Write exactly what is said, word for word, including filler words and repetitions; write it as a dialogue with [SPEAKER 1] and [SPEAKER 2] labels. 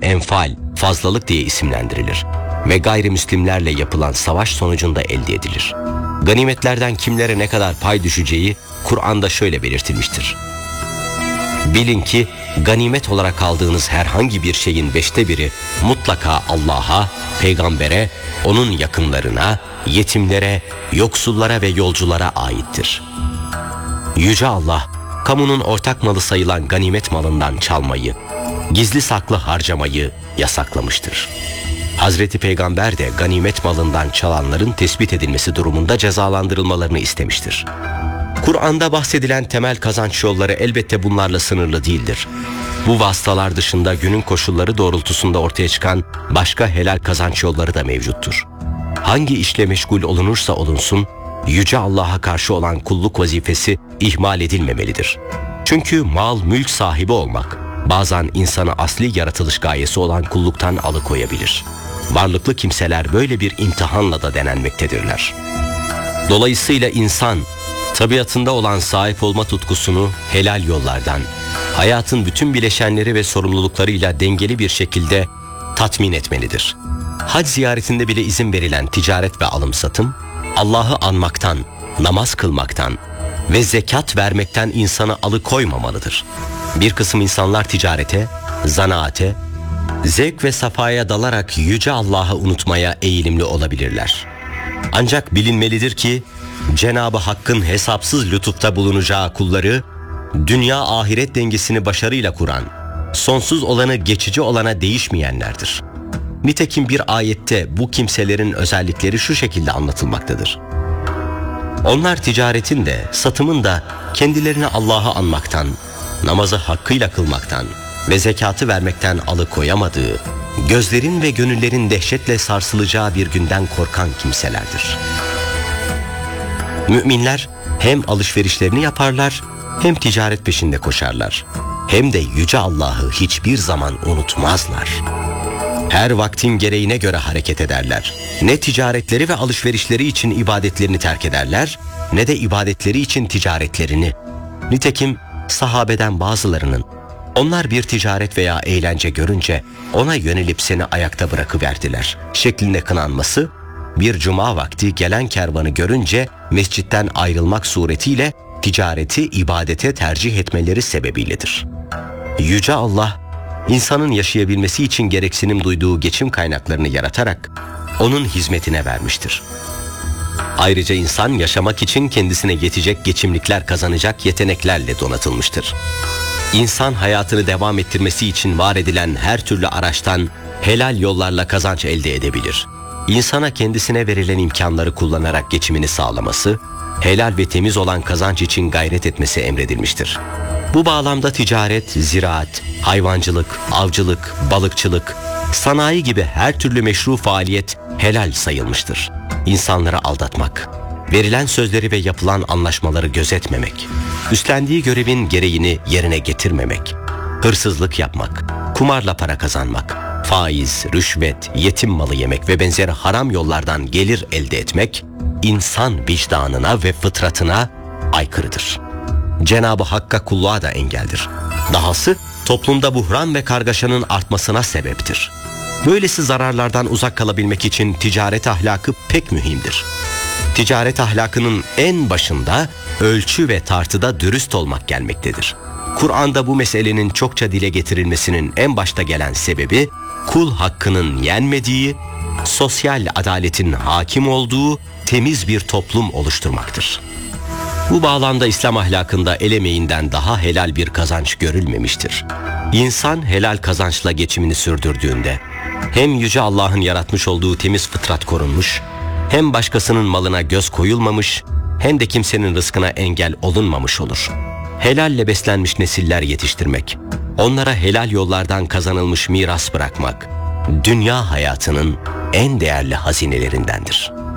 [SPEAKER 1] enfal, fazlalık diye isimlendirilir ve gayrimüslimlerle yapılan savaş sonucunda elde edilir. Ganimetlerden kimlere ne kadar pay düşeceği Kur'an'da şöyle belirtilmiştir. Bilin ki ganimet olarak aldığınız herhangi bir şeyin beşte biri mutlaka Allah'a, peygambere, onun yakınlarına, yetimlere, yoksullara ve yolculara aittir. Yüce Allah, kamunun ortak malı sayılan ganimet malından çalmayı, gizli saklı harcamayı yasaklamıştır. Hazreti Peygamber de ganimet malından çalanların tespit edilmesi durumunda cezalandırılmalarını istemiştir. Kur'an'da bahsedilen temel kazanç yolları elbette bunlarla sınırlı değildir. Bu vasıtalar dışında günün koşulları doğrultusunda ortaya çıkan başka helal kazanç yolları da mevcuttur. Hangi işle meşgul olunursa olunsun, Yüce Allah'a karşı olan kulluk vazifesi ihmal edilmemelidir. Çünkü mal, mülk sahibi olmak, bazen insanı asli yaratılış gayesi olan kulluktan alıkoyabilir. Varlıklı kimseler böyle bir imtihanla da denenmektedirler. Dolayısıyla insan, tabiatında olan sahip olma tutkusunu helal yollardan, hayatın bütün bileşenleri ve sorumluluklarıyla dengeli bir şekilde tatmin etmelidir. Hac ziyaretinde bile izin verilen ticaret ve alım satım, Allah'ı anmaktan, namaz kılmaktan ve zekat vermekten insanı alıkoymamalıdır. Bir kısım insanlar ticarete, zanaate, zevk ve safaya dalarak Yüce Allah'ı unutmaya eğilimli olabilirler. Ancak bilinmelidir ki, Cenab-ı Hakk'ın hesapsız lütufta bulunacağı kulları, dünya ahiret dengesini başarıyla kuran, sonsuz olanı geçici olana değişmeyenlerdir. Nitekim bir ayette bu kimselerin özellikleri şu şekilde anlatılmaktadır. Onlar ticaretin de, satımın da kendilerini Allah'ı anmaktan, namazı hakkıyla kılmaktan ve zekatı vermekten alıkoyamadığı, gözlerin ve gönüllerin dehşetle sarsılacağı bir günden korkan kimselerdir. Müminler hem alışverişlerini yaparlar, hem ticaret peşinde koşarlar, hem de Yüce Allah'ı hiçbir zaman unutmazlar. Her vaktin gereğine göre hareket ederler. Ne ticaretleri ve alışverişleri için ibadetlerini terk ederler, ne de ibadetleri için ticaretlerini. Nitekim sahabeden bazılarının, onlar bir ticaret veya eğlence görünce ona yönelip seni ayakta bırakıverdiler şeklinde kınanması, bir cuma vakti gelen kervanı görünce mescitten ayrılmak suretiyle ticareti ibadete tercih etmeleri sebebiyledir. Yüce Allah, insanın yaşayabilmesi için gereksinim duyduğu geçim kaynaklarını yaratarak onun hizmetine vermiştir. Ayrıca insan yaşamak için kendisine yetecek geçimlikler kazanacak yeteneklerle donatılmıştır. İnsan hayatını devam ettirmesi için var edilen her türlü araçtan helal yollarla kazanç elde edebilir. İnsana kendisine verilen imkanları kullanarak geçimini sağlaması, helal ve temiz olan kazanç için gayret etmesi emredilmiştir. Bu bağlamda ticaret, ziraat, hayvancılık, avcılık, balıkçılık, sanayi gibi her türlü meşru faaliyet helal sayılmıştır. İnsanları aldatmak, verilen sözleri ve yapılan anlaşmaları gözetmemek, üstlendiği görevin gereğini yerine getirmemek, hırsızlık yapmak, kumarla para kazanmak, faiz, rüşvet, yetim malı yemek ve benzeri haram yollardan gelir elde etmek, insan vicdanına ve fıtratına aykırıdır. Cenab-ı Hakk'a kulluğa da engeldir. Dahası toplumda buhran ve kargaşanın artmasına sebeptir. Böylesi zararlardan uzak kalabilmek için ticaret ahlakı pek mühimdir. Ticaret ahlakının en başında ölçü ve tartıda dürüst olmak gelmektedir. Kur'an'da bu meselenin çokça dile getirilmesinin en başta gelen sebebi, kul hakkının yenmediği, sosyal adaletin hakim olduğu temiz bir toplum oluşturmaktır. Bu bağlamda İslam ahlakında el emeğinden daha helal bir kazanç görülmemiştir. İnsan helal kazançla geçimini sürdürdüğünde, hem Yüce Allah'ın yaratmış olduğu temiz fıtrat korunmuş, hem başkasının malına göz koyulmamış, hem de kimsenin rızkına engel olunmamış olur. Helalle beslenmiş nesiller yetiştirmek, onlara helal yollardan kazanılmış miras bırakmak, dünya hayatının en değerli hazinelerindendir.